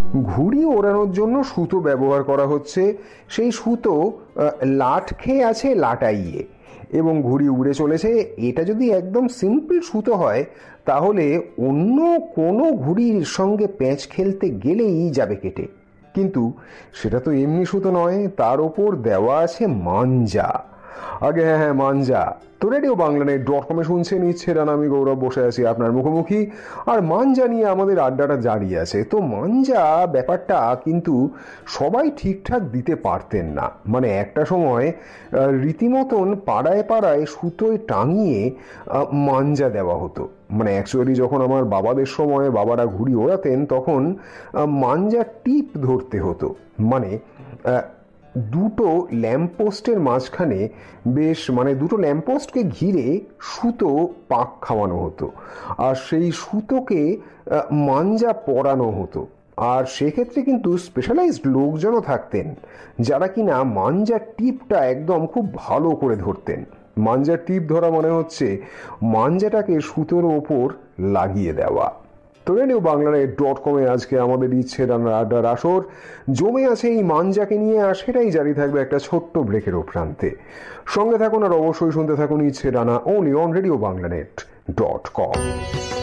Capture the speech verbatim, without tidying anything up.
ঘুড়ি ওড়ানোর জন্য সুতো ব্যবহার করা হচ্ছে। সেই সুতো লাট খেয়ে আছে লাটাইয়ে এবং ঘুড়ি উড়ে চলেছে। এটা যদি একদম সিম্পল সুতো হয় তাহলে অন্য কোনো ঘুড়ির সঙ্গে প্যাঁচ খেলতে গেলেই যাবে কেটে, কিন্তু সেটা তো এমনি সুতো নয়, তার ওপর দেওয়া আছে মাঞ্জা। আগে হ্যাঁ হ্যাঁ মাঞ্জা। তো রেডিও বাংলানেট ডট কমে শুনছেন ইচ্ছে রানা, আমি গৌরব বসে আছি আপনার মুখোমুখি, আর মাঞ্জা নিয়ে আমাদের আড্ডাটা জারি আছে। তো মাঞ্জা ব্যাপারটা কিন্তু সবাই ঠিকঠাক দিতে পারতেন না। মানে একটা সময় রীতিমতন পাড়ায় পাড়ায় সুতোয় টাঙিয়ে মাঞ্জা দেওয়া হতো। মানে অ্যাকচুয়ালি যখন আমার বাবাদের সময় বাবারা ঘুড়ি ওড়াতেন তখন মাঞ্জা টিপ ধরতে হতো। মানে দুটো ল্যাম্পপোস্টের মাঝখানে বেশ মানে দুটো ল্যাম্পপোস্টকে ঘিরে সুতো পাক খাওয়ানো হতো, আর সেই সুতোকে মাঞ্জা পরানো হতো। আর সেক্ষেত্রে কিন্তু স্পেশালাইজড লোকজনও থাকতেন যারা কিনা মাঞ্জার টিপটা একদম খুব ভালো করে ধরতেন। মাঞ্জার টিপ ধরা মানে হচ্ছে মাঞ্জাটাকে সুতোর ওপর লাগিয়ে দেওয়া। তো রেডিও বাংলানেট ডট কমে আজকে আমাদের ইচ্ছে রান্নার আড্ডার আসর জমে আছে এই মাঞ্জাকে নিয়ে, আর সেটাই জারি থাকবে একটা ছোট্ট ব্রেকের প্রান্তে। সঙ্গে থাকুন আর অবশ্যই শুনতে থাকুন ইচ্ছে Rana, only on radio বাংলানেট dot com.